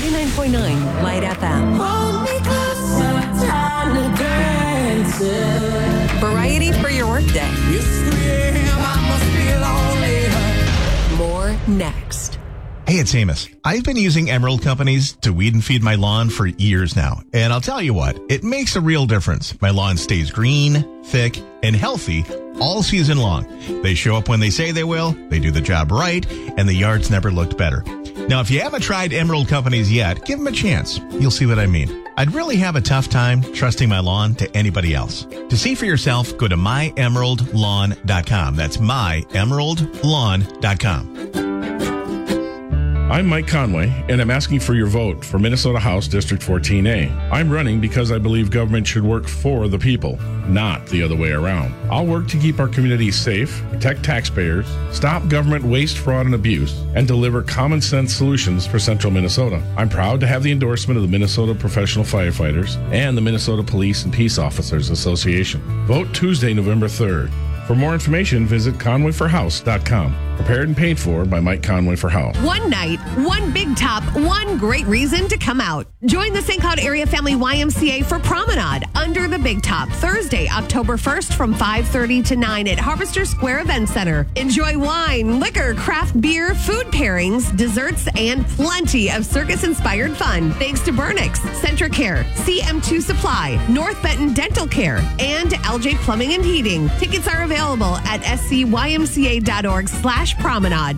99.9 Light FM. Variety for your workday. More next. Hey, it's Amos. I've been using Emerald Companies to weed and feed my lawn for years now. And I'll tell you what, it makes a real difference. My lawn stays green, thick, and healthy all season long. They show up when they say they will, they do the job right, and the yard's never looked better. Now, if you haven't tried Emerald Companies yet, give them a chance. You'll see what I mean. I'd really have a tough time trusting my lawn to anybody else. To see for yourself, go to myemeraldlawn.com. That's myemeraldlawn.com. I'm Mike Conway, and I'm asking for your vote for Minnesota House District 14A. I'm running because I believe government should work for the people, not the other way around. I'll work to keep our communities safe, protect taxpayers, stop government waste, fraud, and abuse, and deliver common sense solutions for central Minnesota. I'm proud to have the endorsement of the Minnesota Professional Firefighters and the Minnesota Police and Peace Officers Association. Vote Tuesday, November 3rd. For more information, visit conwayforhouse.com. Prepared and paid for by Mike Conway for House. One night, one big top, one great reason to come out. Join the St. Cloud Area Family YMCA for Promenade under the Big Top, Thursday, October 1st from 5:30 to 9 at Harvester Square Event Center. Enjoy wine, liquor, craft beer, food pairings, desserts, and plenty of circus-inspired fun. Thanks to Burnix, Centricare, CM2 Supply, North Benton Dental Care, and LJ Plumbing and Heating. Tickets are available at scymca.org/promenade.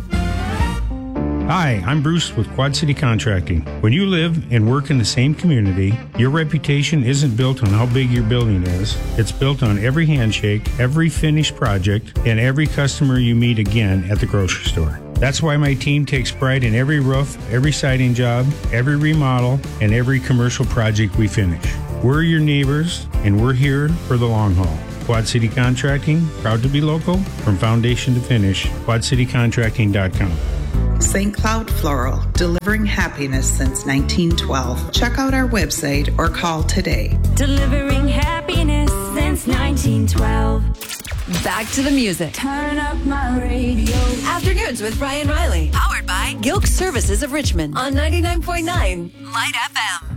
Hi, I'm Bruce with Quad City Contracting. When you live and work in the same community, your reputation isn't built on how big your building is. It's built on every handshake, every finished project, and every customer you meet again at the grocery store. That's why my team takes pride in every roof, every siding job, every remodel, and every commercial project we finish. We're your neighbors, and we're here for the long haul. Quad City Contracting, proud to be local, from foundation to finish. QuadCityContracting.com. St. Cloud Floral, delivering happiness since 1912. Check out our website or call today. Delivering happiness since 1912. Back to the music. Turn up my radio. Afternoons with Brian Riley. Powered by Gilk Services of Richmond on 99.9 Light FM.